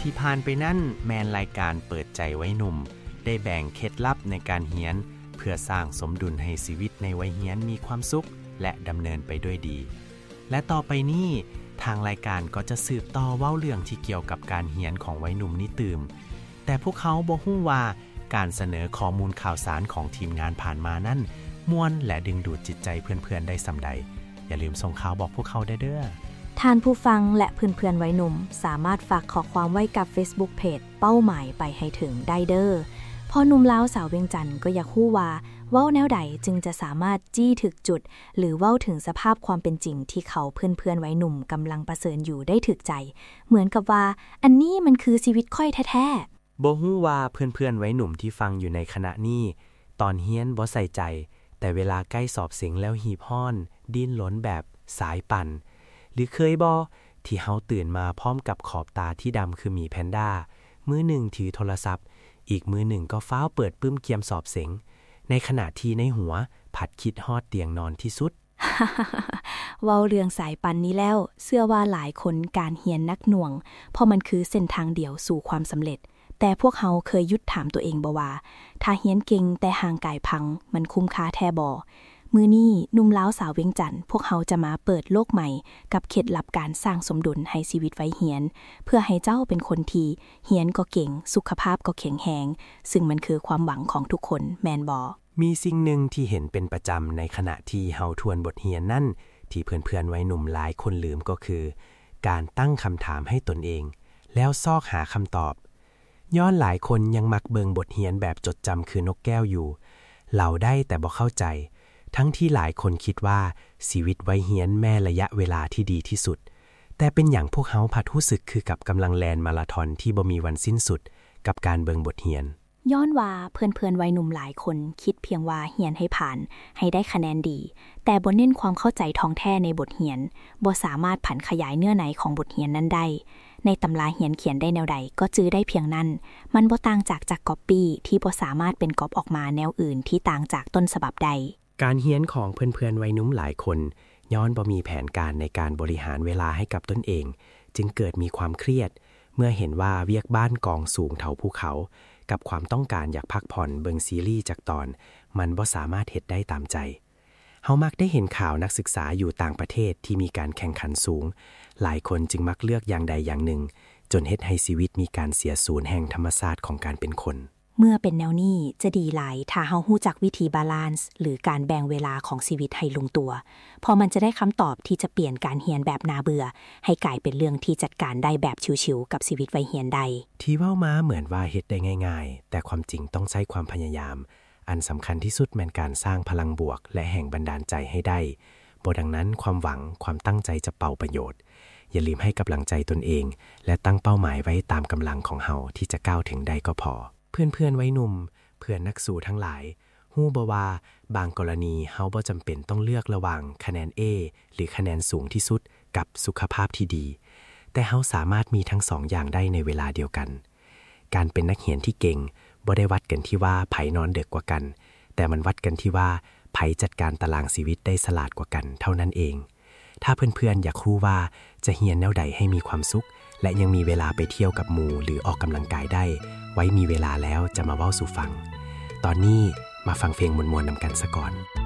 ที่ผ่านไปนั่นแมนรายการเปิดใจไว้หนุ่มได้แบ่งเคล็ดลับในการเรียนเพื่อสร้างสมดุลให้ชีวิตในวัยเรียนมีความสุขและดำเนินไปด้วยดีและต่อไปนี้ทางรายการก็จะสืบต่อเว้าเรื่องที่เกี่ยวกับการเรียนของวัยหนุ่มนี้ตื่มแต่พวกเขาบ่ฮู้ว่าการเสนอข้อมูลข่าวสารของทีมงานผ่านมานั่นม่วนและดึงดูดจิตใจเพื่อนๆได้ส่ำใดอย่าลืมส่งข่าวบอกพวกเขาได้เด้อท่านผู้ฟังและเพื่อนๆวัยหนุ่มสามารถฝากข้อความไว้กับ Facebook Page เป้าหมายไปให้ถึงได้เด้อพอหนุ่มลาวสาวเวียงจันทน์ก็อยากฮู้ว่าเว้าแนวใดจึงจะสามารถจี้ถึกจุดหรือเว้าถึงสภาพความเป็นจริงที่เขาเพื่อนๆวัยหนุ่มกำลังประเสริญอยู่ได้ถึกใจเหมือนกับว่าอันนี้มันคือชีวิตค่อยแท้ๆบ่ฮู้ว่าเพื่อนๆวัยหนุ่มที่ฟังอยู่ในขณะนี้ตอนเรียนบ่ใส่ใจแต่เวลาใกล้สอบเสียงแล้วหีบห้อนดิ้นรนแบบสายปั่นหรือเคยบ่ที่เฮาตื่นมาพร้อมกับขอบตาที่ดำคือหมีแพนด้ามือหนึ่งถือโทรศัพท์อีกมือหนึ่งก็ฟ้าวเปิดปึ้มเกียมสอบเสียงในขณะที่ในหัวผัดคิดฮอดเตียงนอนที่สุดเว้าเรื่องสายปันนี้แล้วเชื่อว่าหลายคนการเรียนนักหน่วงเพราะมันคือเส้นทางเดียวสู่ความสำเร็จแต่พวกเฮาเคยหยุดถามตัวเองบ่ว่าถ้าเรียนเก่งแต่ห่างกายพังมันคุ้มค่าแท้บ่มื้อนี้หนุ่มลาวสาวเวียงจันทน์พวกเฮาจะมาเปิดโลกใหม่กับเคล็ดลับการสร้างสมดุลให้ชีวิตไว้เรียนเพื่อให้เจ้าเป็นคนที่เรียนก็เก่งสุขภาพก็แข็งแรงซึ่งมันคือความหวังของทุกคนแม่นบ่มีสิ่งหนึ่งที่เห็นเป็นประจำในขณะที่เฮาทวนบทเรียนนั่นที่เพื่อนๆวัยหนุ่มหลายคนลืมก็คือการตั้งคำถามให้ตนเองแล้วซอกหาคำตอบย้อนหลายคนยังมักเบิงบทเรียนแบบจดจำคือนกแก้วอยู่เล่าได้แต่บ่เข้าใจทั้งที่หลายคนคิดว่าชีวิตวัยเรียนแม่ระยะเวลาที่ดีที่สุดแต่เป็นอย่างพวกเฮาผัดรู้สึกคือกับกำลังแล่นมาราธอนที่บ่มีวันสิ้นสุดกับการเบิงบทเรียนย้อนว่าเพื่อนๆวัยหนุ่มหลายคนคิดเพียงว่าเรียนให้ผ่านให้ได้คะแนนดีแต่บ่เน้นความเข้าใจท่องแท้ในบทเรียนบ่สามารถผันขยายเนื้อในของบทเรียนนั้นได้ในตำราเรียนเขียนได้แนวใดก็จื้อได้เพียงนั้นมันบ่ต่างจากก๊อปปี้ที่บ่สามารถเป็นก๊อปออกมาแนวอื่นที่ต่างจากต้นฉบับใดการเรียนของเพื่อนๆวัยหนุ่มหลายคนย้อนบ่มีแผนการในการบริหารเวลาให้กับตนเองจึงเกิดมีความเครียดเมื่อเห็นว่าเวียกบ้านกองสูงเท่าภูเขากับความต้องการอยากพักผ่อนเบิงซีรีส์จากตอนมันบ่สามารถเฮ็ดได้ตามใจเฮามักได้เห็นข่าวนักศึกษาอยู่ต่างประเทศที่มีการแข่งขันสูงหลายคนจึงมักเลือกอย่างใดอย่างหนึ่งจนเฮ็ดให้ชีวิตมีการเสียสูญแห่งธรรมชาติของการเป็นคนเมื่อเป็นแนวนี้จะดีหลายถ้าเฮาฮู้จักวิธีบาลานซ์หรือการแบ่งเวลาของชีวิตให้ลงตัวพอมันจะได้คำตอบที่จะเปลี่ยนการเรียนแบบน่าเบื่อให้กลายเป็นเรื่องที่จัดการได้แบบชิวๆกับชีวิตวัยเรียนได้ที่เว้ามาเหมือนว่าเฮ็ดได้ง่ายๆแต่ความจริงต้องใช้ความพยายามอันสำคัญที่สุดแม่นการสร้างพลังบวกและแห่งบันดาลใจให้ได้บ่ดังนั้นความหวังความตั้งใจจะเป่าประโยชน์อย่าลืมให้กำลังใจตนเองและตั้งเป้าหมายไว้ตามกำลังของเฮาที่จะก้าวถึงได้ก็พอเพื่อนๆวัยหนุ่มเพื่อนนักสู้ทั้งหลายฮู้บ่ว่าบางกรณีเฮาบ่จำเป็นต้องเลือกระหว่างคะแนน A หรือคะแนนสูงที่สุดกับสุขภาพที่ดีแต่เฮาสามารถมีทั้งสองอย่างได้ในเวลาเดียวกันการเป็นนักเรียนที่เก่งบ่ได้วัดกันที่ว่าไผนอนดึกกว่ากันแต่มันวัดกันที่ว่าไผจัดการตารางชีวิตได้ฉลาดกว่ากันเท่านั้นเองถ้าเพื่อนๆอยากรู้ว่าจะเรียนแนวใดให้มีความสุขและยังมีเวลาไปเที่ยวกับหมู่หรือออกกำลังกายได้ไว้มีเวลาแล้วจะมาเว้าสู่ฟังตอนนี้มาฟังเพลงมวลๆนำกันซะก่อน